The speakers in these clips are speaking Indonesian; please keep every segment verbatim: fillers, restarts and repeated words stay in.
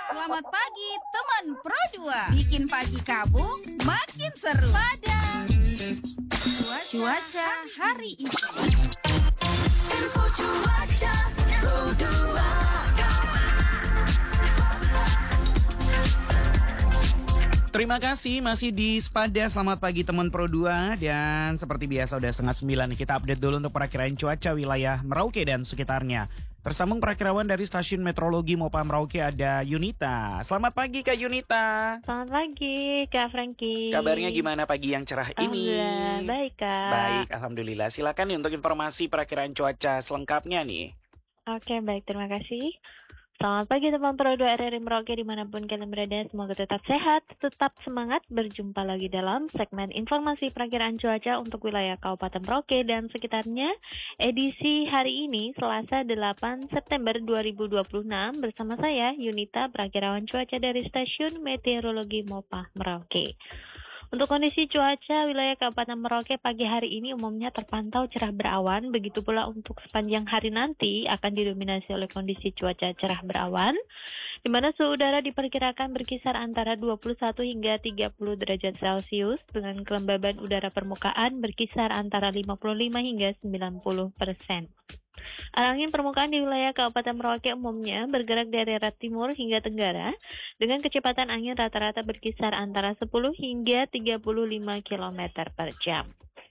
Selamat pagi teman Pro dua. Bikin pagi kamu makin seru. Pada cuaca hari ini. Info cuaca Pro dua. Terima kasih masih di Spada. Selamat pagi teman Pro dua. Dan seperti biasa udah setengah sembilan nih, kita update dulu untuk perakiraan cuaca wilayah Merauke dan sekitarnya. Tersambung perakirawan dari Stasiun Meteorologi Mopa Merauke ada Yunita. Selamat pagi Kak Yunita. Selamat pagi Kak Frankie. Kabarnya gimana pagi yang cerah ini? Alhamdulillah, baik Kak. Baik, Alhamdulillah. Silakan nih untuk informasi perakiraan cuaca selengkapnya nih. Oke, baik, terima kasih. Selamat pagi teman Pro dua R R I Merauke dimanapun kalian berada. Semoga tetap sehat, tetap semangat. Berjumpa lagi dalam segmen informasi perakiraan cuaca untuk wilayah Kabupaten Merauke dan sekitarnya. Edisi hari ini Selasa delapan September dua ribu dua puluh enam bersama saya Yunita, perakirawan cuaca dari Stasiun Meteorologi Mopa Merauke. Untuk kondisi cuaca wilayah Kabupaten Merauke pagi hari ini umumnya terpantau cerah berawan, begitu pula untuk sepanjang hari nanti akan didominasi oleh kondisi cuaca cerah berawan, di mana suhu udara diperkirakan berkisar antara dua puluh satu hingga tiga puluh derajat Celcius, dengan kelembaban udara permukaan berkisar antara lima puluh lima hingga sembilan puluh persen. Arah angin permukaan di wilayah Kabupaten Merauke umumnya bergerak dari arah timur hingga tenggara dengan kecepatan angin rata-rata berkisar antara sepuluh hingga tiga puluh lima kilometer per jam.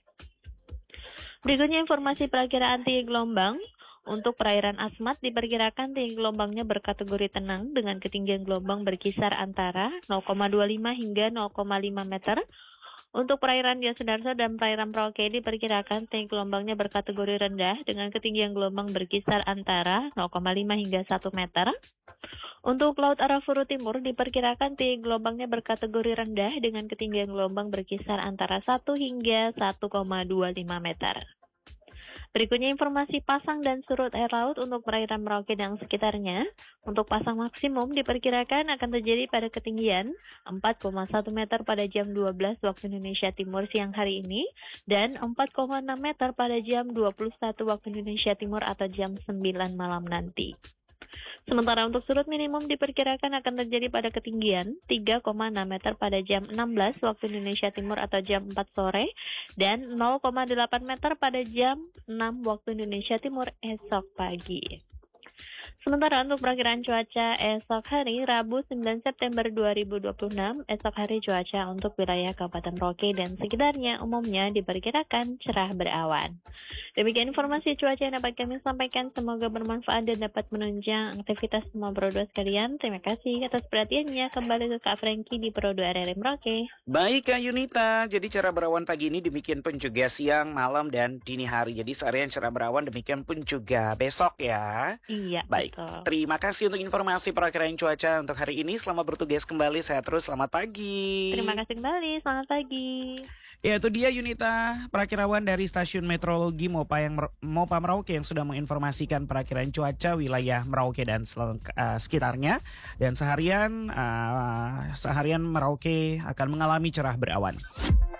Berikutnya informasi perakiraan tinggi gelombang. Untuk perairan Asmat diperkirakan tinggi gelombangnya berkategori tenang dengan ketinggian gelombang berkisar antara nol koma dua lima hingga nol koma lima meter. Untuk perairan Yosudarso dan perairan Merauke diperkirakan tinggi gelombangnya berkategori rendah dengan ketinggian gelombang berkisar antara nol koma lima hingga satu meter. Untuk Laut Arafuru Timur diperkirakan tinggi gelombangnya berkategori rendah dengan ketinggian gelombang berkisar antara satu hingga satu koma dua lima meter. Berikutnya informasi pasang dan surut air laut untuk perairan Merauke dan sekitarnya. Untuk pasang maksimum diperkirakan akan terjadi pada ketinggian empat koma satu meter pada jam dua belas waktu Indonesia Timur siang hari ini dan empat koma enam meter pada jam dua puluh satu waktu Indonesia Timur atau jam sembilan malam nanti. Sementara untuk surut minimum diperkirakan akan terjadi pada ketinggian tiga koma enam meter pada jam enam belas waktu Indonesia Timur atau jam empat sore dan nol koma delapan meter pada jam enam waktu Indonesia Timur esok pagi. Sementara untuk perakiraan cuaca esok hari Rabu sembilan September dua ribu dua puluh enam, esok hari cuaca untuk wilayah Kabupaten Merauke dan sekitarnya umumnya diperkirakan cerah berawan. Demikian informasi cuaca yang dapat kami sampaikan, semoga bermanfaat dan dapat menunjang aktivitas semua Pro dua sekalian. Terima kasih atas perhatiannya. Kembali ke Kak Frankie di Pro dua R R I Merauke. Baik Kak Yunita, jadi cerah berawan pagi ini demikian pun juga siang, malam, dan dini hari. Jadi seharian cerah berawan demikian pun juga besok ya. Iya, baik. betul. Terima kasih untuk informasi perakiraan cuaca untuk hari ini. Selamat bertugas kembali, sehat terus, selamat pagi. Terima kasih kembali, selamat pagi. Ya, itu dia Yunita, perakirawan dari Stasiun Meteorologi Mopa yang Mopa Merauke yang sudah menginformasikan perakiraan cuaca wilayah Merauke dan uh, sekitarnya. Dan seharian uh, seharian Merauke akan mengalami cerah berawan.